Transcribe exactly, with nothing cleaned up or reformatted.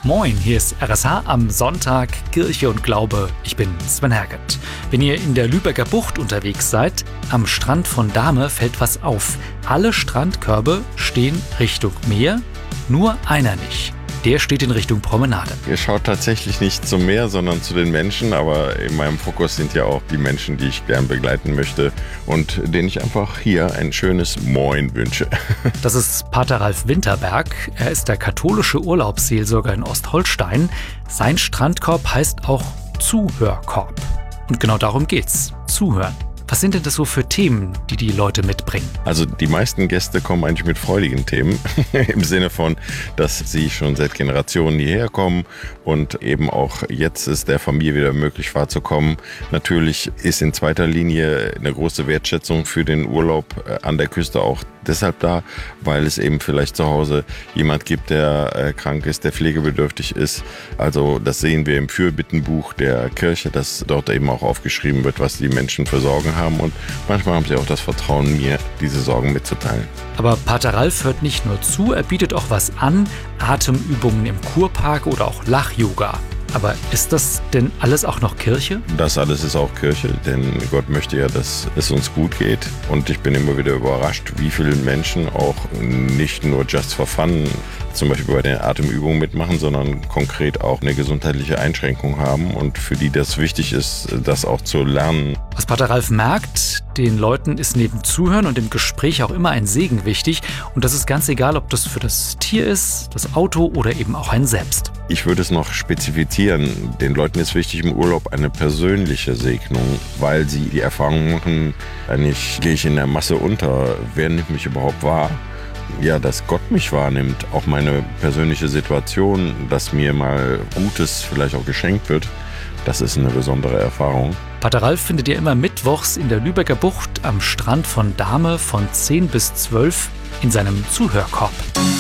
Moin, hier ist R S H am Sonntag, Kirche und Glaube. Ich bin Sven Herget. Wenn ihr in der Lübecker Bucht unterwegs seid, am Strand von Dahme fällt was auf. Alle Strandkörbe stehen Richtung Meer, nur einer nicht. Der steht in Richtung Promenade. Ihr schaut tatsächlich nicht zum Meer, sondern zu den Menschen. Aber in meinem Fokus sind ja auch die Menschen, die ich gern begleiten möchte und denen ich einfach hier ein schönes Moin wünsche. Das ist Pater Ralf Winterberg. Er ist der katholische Urlaubsseelsorger in Ostholstein. Sein Strandkorb heißt auch Zuhörkorb. Und genau darum geht's. Zuhören. Was sind denn das so für Themen, die die Leute mitbringen? Also die meisten Gäste kommen eigentlich mit freudigen Themen, im Sinne von, dass sie schon seit Generationen hierher kommen und eben auch jetzt es der Familie wieder möglich war zu kommen. Natürlich ist in zweiter Linie eine große Wertschätzung für den Urlaub an der Küste auch deshalb da, weil es eben vielleicht zu Hause jemand gibt, der äh, krank ist, der pflegebedürftig ist. Also das sehen wir im Fürbittenbuch der Kirche, dass dort eben auch aufgeschrieben wird, was die Menschen für Sorgen haben. Und manchmal haben sie auch das Vertrauen, mir diese Sorgen mitzuteilen. Aber Pater Ralf hört nicht nur zu, er bietet auch was an. Atemübungen im Kurpark oder auch Lach-Yoga. Aber ist das denn alles auch noch Kirche? Das alles ist auch Kirche, denn Gott möchte ja, dass es uns gut geht. Und ich bin immer wieder überrascht, wie viele Menschen auch nicht nur just for fun zum Beispiel bei den Atemübungen mitmachen, sondern konkret auch eine gesundheitliche Einschränkung haben und für die das wichtig ist, das auch zu lernen. Was Pater Ralf merkt, den Leuten ist neben Zuhören und im Gespräch auch immer ein Segen wichtig. Und das ist ganz egal, ob das für das Tier ist, das Auto oder eben auch ein selbst. Ich würde es noch spezifizieren. Den Leuten ist wichtig im Urlaub eine persönliche Segnung, weil sie die Erfahrung machen, eigentlich gehe ich in der Masse unter, wer nimmt mich überhaupt wahr? Ja, dass Gott mich wahrnimmt, auch meine persönliche Situation, dass mir mal Gutes vielleicht auch geschenkt wird, das ist eine besondere Erfahrung. Pater Ralf findet ihr immer mittwochs in der Lübecker Bucht am Strand von Dahme von zehn bis zwölf in seinem Zuhörkorb.